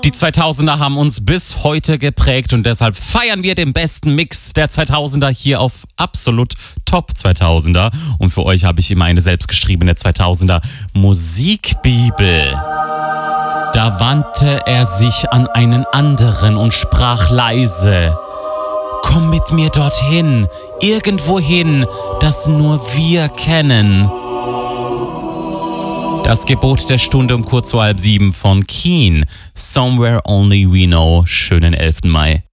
Die 2000er haben uns bis heute geprägt und deshalb feiern wir den besten Mix der 2000er hier auf Absolut Top 2000er. Und für euch habe ich immer eine selbstgeschriebene 2000er Musikbibel. Da wandte er sich an einen anderen und sprach leise: Komm mit mir dorthin, irgendwohin, das nur wir kennen. Das Gebot der Stunde um kurz vor 6:30 von Keen. Somewhere Only We Know. Schönen 11. Mai.